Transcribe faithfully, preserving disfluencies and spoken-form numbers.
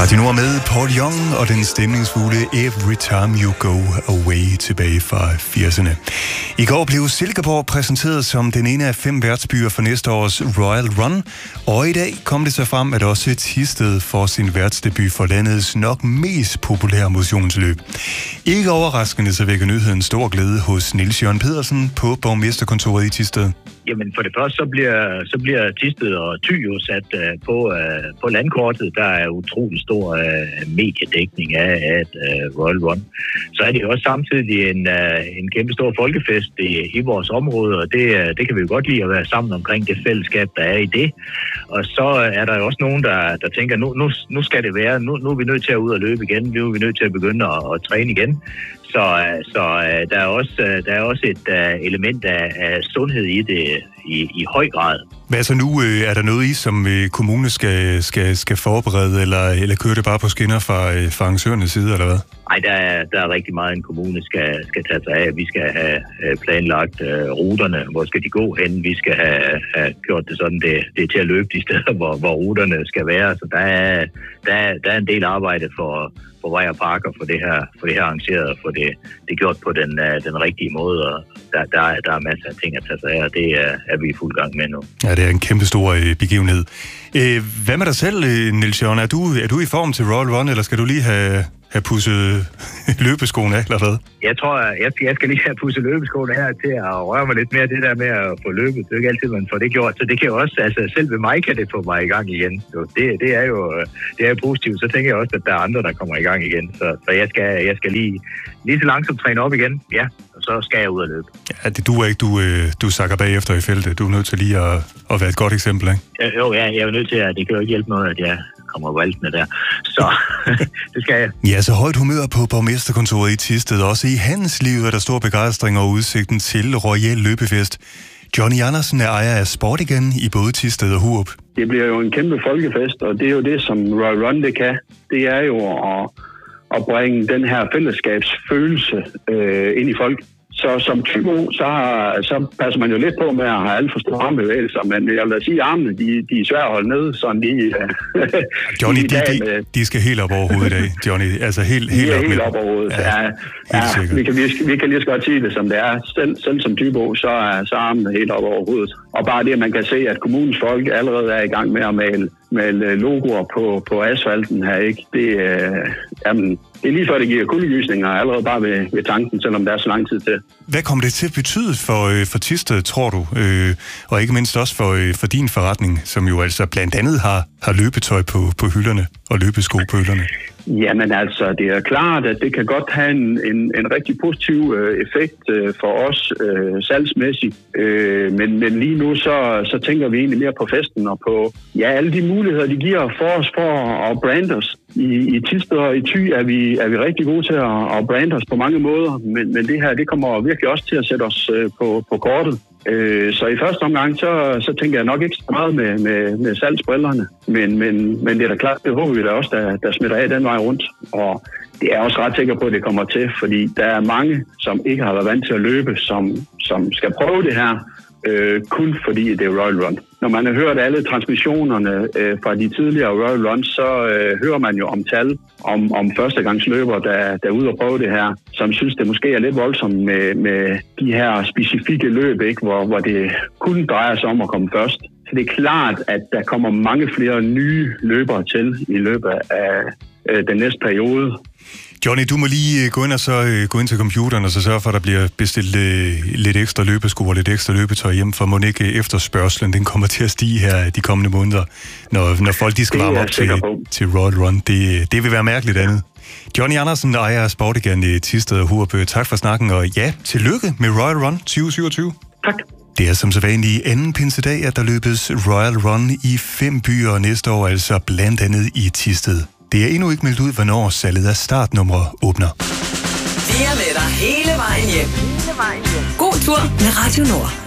Radio Nord med Paul Young og den stemningsfulde Every Time You Go Away tilbage fra firserne. I går blev Silkeborg præsenteret som den ene af fem værtsbyer for næste års Royal Run, og i dag kom det så frem, at også Thisted får sin værtsdebut for landets nok mest populære motionsløb. Ikke overraskende så vækker nyheden stor glæde hos Niels Jørgen Pedersen på borgmesterkontoret i Thisted. Jamen for det første, så bliver, så bliver Thisted og Thy jo sat uh, på, uh, på landkortet. Der er utrolig stor uh, mediedækning af, af uh, Royal Run. Så er det jo også samtidig en, uh, en kæmpe stor folkefest i, i vores område, og det, uh, det kan vi jo godt lide at være sammen omkring det fællesskab, der er i det. Og så er der jo også nogen, der, der tænker, nu, nu, nu skal det være, nu, nu er vi nødt til at ud og løbe igen, nu er vi nødt til at begynde at, at træne igen. Så, så der er også, der er også et uh, element af, af sundhed i det i, i høj grad. Hvad så nu? Øh, er der noget i, som øh, kommunen skal, skal, skal forberede, eller, eller kører det bare på skinner fra, øh, fra arrangørernes side, eller hvad? Nej, der er, der er rigtig meget, en kommune skal, skal tage sig af. Vi skal have planlagt uh, ruterne, hvor skal de gå hen. Vi skal have, have gjort det sådan, det, det er til at løbe de steder, hvor, hvor ruterne skal være. Så der er, der er, der er en del arbejde for, for vej og parker for det her, for det her arrangeret, for det, det er gjort på den, uh, den rigtige måde. Og der, der, er, der er masser af ting at tage sig af, og det er, er vi i fuld gang med nu. Ja, det er en kæmpe stor øh, begivenhed. Øh, hvad med dig selv, øh, Niels Jørgen? Er du, er du i form til Royal Run, eller skal du lige have... have pudset løbeskoene af, eller hvad? Jeg tror, jeg, jeg skal lige have pudset løbeskoene her til at røre mig lidt mere det der med at få løbet. Det er ikke altid, man får det gjort. Så det kan jo også, altså selv ved mig kan det få mig i gang igen. Så det, det er jo det er jo positivt. Så tænker jeg også, at der er andre, der kommer i gang igen. Så, så jeg skal, jeg skal lige, lige så langsomt træne op igen. Ja, og så skal jeg ud og løbe. Ja, det duer ikke. Du, du sakker bagefter i feltet. Du er nødt til lige at, at være et godt eksempel, ikke? Jo, ja, jeg er nødt til at det kan jo ikke hjælpe noget, at jeg kommer valgtene der. Så det skal jeg. Ja, så højt humør på borgmesterkontoret i Thisted. Også i hans liv er der stor begejstring og udsigten til Royal Løbefest. Johnny Andersen er ejer af Sport igen i både Thisted og Hurup. Det bliver jo en kæmpe folkefest, og det er jo det, som Royal Run det kan. Det er jo at, at bringe den her fællesskabsfølelse øh, ind i folk. Så som typo, så, så passer man jo lidt på med at have alt for store armbevægelser, men jeg vil da sige, at armene, de, de er svære at holde nede, sådan lige... Johnny, de, de, de skal helt op over hovedet i dag, Johnny. Altså helt, helt de er op, helt med... op over hovedet, ja. ja, ja vi, kan, vi, vi kan lige så godt sige det, som det er. Selv, selv som typo, så er så armene helt op over hovedet. Og bare det, at man kan se, at kommunens folk allerede er i gang med at male, male logoer på, på asfalten her, ikke? Det, øh, jamen, det er lige før, det giver kuldegysninger allerede bare ved, ved tanken, selvom der er så lang tid til. Hvad kommer det til at betyde for, øh, for Thisted, tror du? Øh, og ikke mindst også for, øh, for din forretning, som jo altså blandt andet har, har løbetøj på, på hylderne og løbesko på hylderne. Jamen altså, det er klart, at det kan godt have en, en, en rigtig positiv øh, effekt øh, for os øh, salgsmæssigt. Øh, men, men lige nu, så, så tænker vi egentlig mere på festen og på ja, alle de muligheder, de giver for os for at brande os. I, i Thisted og i Thy er vi, er vi rigtig gode til at, at brande os på mange måder, men, men det her, det kommer virkelig også til at sætte os øh, på, på kortet. Øh, så i første omgang, så, så tænker jeg nok ikke så meget med, med, med salgsbrillerne, men, men, men det er da klart, det håber vi da også, der, der smitter af den vej rundt, og det er jeg også ret sikker på, at det kommer til, fordi der er mange, som ikke har været vant til at løbe, som, som skal prøve det her, øh, kun fordi det er Royal Run. Når man har hørt alle transmissionerne øh, fra de tidligere Royal Runs, så øh, hører man jo om tal om, om førstegangsløbere, der, der er ude og prøve det her, som synes, det måske er lidt voldsomt med, med de her specifikke løb, ikke? Hvor, hvor det kun drejer sig om at komme først. Så det er klart, at der kommer mange flere nye løbere til i løbet af øh, den næste periode. Johnny, du må lige gå ind og så gå ind til computeren og så sørge for, at der bliver bestilt øh, lidt ekstra løbesko og lidt ekstra løbetøj hjem, for må ikke efterspørgselen, den kommer til at stige her de kommende måneder, når, når folk de skal varme op til, til Royal Run. Det, det vil være mærkeligt andet. Johnny Andersen ejer Sport igen i Thisted og Hurup. Tak for snakken, og ja, tillykke med Royal Run tyve syvogtyve. Tak. Det er som sædvanlig anden pinsedag, at der løbes Royal Run i fem byer næste år, altså blandt andet i Thisted. Det er endnu ikke meldt ud, hvornår salget af startnumre åbner. Vi er med dig hele vejen hjem. Hele vejen hjem. God tur med Radio Nord.